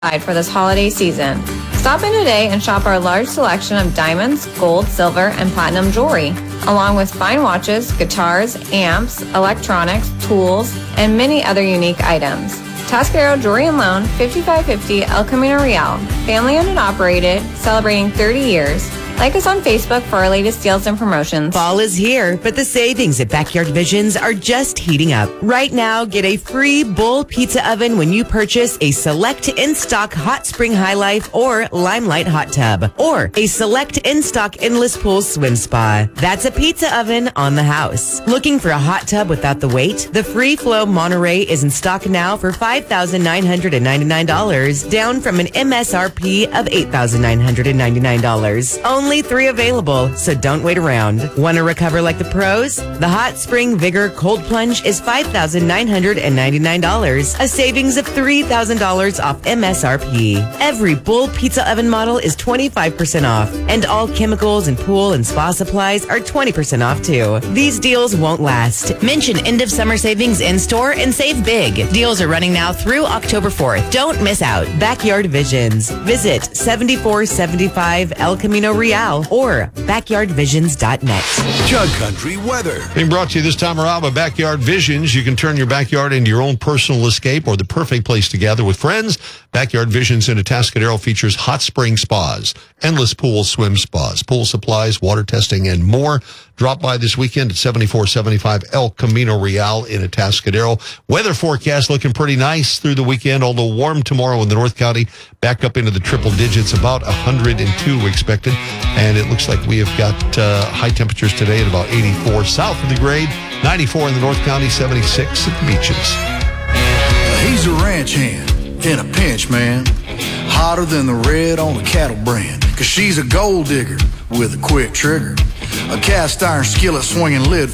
for this holiday season. Stop in today and shop our large selection of diamonds, gold, silver, and platinum jewelry, along with fine watches, guitars, amps, electronics, tools, and many other unique items. Tascadero Jewelry and Loan, 5550 El Camino Real, family owned and operated, celebrating 30 years. Like us on Facebook for our latest deals and promotions. Fall is here, but the savings at Backyard Visions are just heating up. Right now, get a free Bull Pizza Oven when you purchase a select in-stock Hot Spring High Life or Limelight Hot Tub, or a select in-stock Endless Pool Swim Spa. That's a pizza oven on the house. Looking for a hot tub without the wait? The Free Flow Monterey is in stock now for $5,999, down from an MSRP of $8,999. Only 3 available, so don't wait around. Want to recover like the pros? The Hot Spring Vigor Cold Plunge is $5,999, a savings of $3,000 off MSRP. Every Bull Pizza Oven model is 25% off, and all chemicals and pool and spa supplies are 20% off too. These deals won't last. Mention end of summer savings in store and save big. Deals are running now through October 4th. Don't miss out. Backyard Visions. Visit 7475 El Camino Real or backyardvisions.net. Jug Country weather. Being brought to you this time around by Backyard Visions. You can turn your backyard into your own personal escape or the perfect place to gather with friends. Backyard Visions in Atascadero features hot spring spas, endless pool swim spas, pool supplies, water testing, and more. Drop by this weekend at 7475 El Camino Real in Atascadero. Weather forecast looking pretty nice through the weekend, although warm tomorrow in the North County, back up into the triple digits, about 102 expected. And it looks like we have got high temperatures today at about 84 south of the grade, 94 in the North County, 76 at the beaches. He's a ranch hand in a pinch, man. Hotter than the red on a cattle brand. Cause she's a gold digger with a quick trigger. A cast iron skillet swinging lid